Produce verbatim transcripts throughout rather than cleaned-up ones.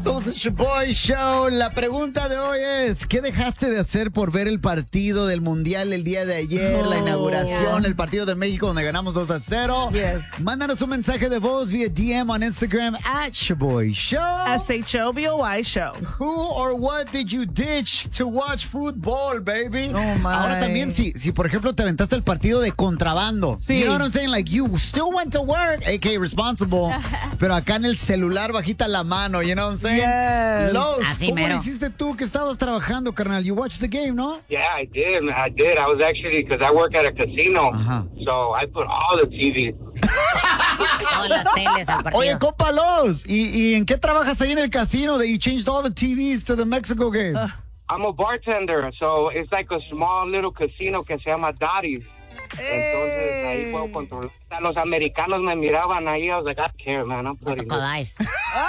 Somos el Shoboy Show. La pregunta de hoy es, ¿qué dejaste de hacer por ver el partido del Mundial el día de ayer? No. La inauguración, el partido de México donde ganamos dos a cero. Yes. Mándanos un mensaje de voz vía D M on Instagram at Shoboy Show. S H O B O Y Show. Who or what did you ditch to watch football, baby? Oh, my. Ahora también, si, si por ejemplo te aventaste el partido de contrabando. Sí. You know what I'm saying? Like, you still went to work, A K A responsible, pero acá en el celular bajita la mano, you know what I'm saying? Yes. Los, Así ¿cómo mero. le hiciste tú que estabas trabajando, carnal? You watched the game, ¿no? Yeah, I did. I did. I was actually, because I work at a casino. Uh-huh. So I put all the T V. Todas las teles al partido. Oye, compa Los, ¿y, ¿y en qué trabajas ahí en el casino that you changed all the T Vs to the Mexico game? I'm a bartender, so it's like a small little casino que se llama Dottie's. Entonces ahí puedo controlar. Los americanos me miraban ahí. I was like, I don't care, man. I'm putting this. Codais.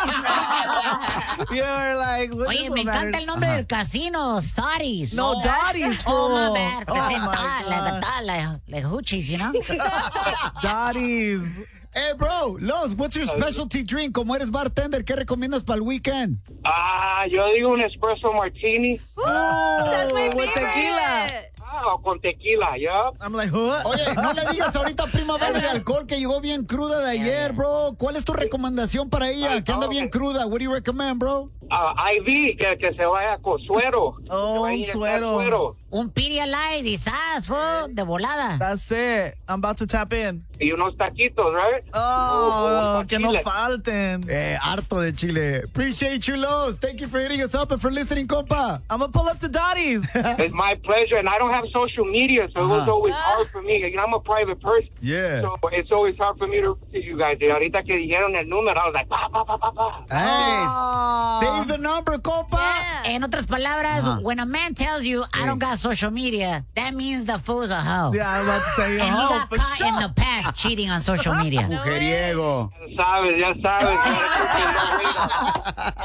You're like, what Oye, is me the encanta matter? el nombre del casino, Starries. No, Dottie's, Oh, my fool. bad. Oh, Presentar, my like, God. tal, like, like hoochies, you know? Dottie's. Hey, bro, Los, what's your specialty drink? Como eres bartender, ¿qué recomiendas para el weekend? Ah, yo digo un espresso martini. That's my with favorite. tequila. Ah, o con tequila, yeah. I'm like, what? Oye, no le digas ahorita a prima verde de alcohol que llegó bien cruda de ayer, bro. ¿Cuál es tu recomendación para ella? Que anda bien cruda. What do you recommend, bro? Ah, I V, que, que se vaya con suero. Oh, Se vaya a un inyectar suero. Un Pedialyte y sas, fool, de volada. That's it. I'm about to tap in. Y unos taquitos, right? Oh, Oh, que no chile. falten. Eh, harto de Chile. Appreciate you, Los. Thank you for hitting us up and for listening, compa. I'm gonna pull up to Dottie's. It's my pleasure, and I don't have social media, so it was Uh-huh. always hard for me. You know, I'm a private person, Yeah. so it's always hard for me to reach you guys. Y ahorita que dijeron el número, I was like, pa, pa, pa, pa, pa. Hey, Oh. save the number, compa. Yeah. En otras palabras, Ajá. when a man tells you, I don't got social media, that means the fool's a hoe. Yeah, I'm about to say, And he oh, got for caught sure. in the past cheating on social media. Mujeriego. Ya sabes, ya sabes.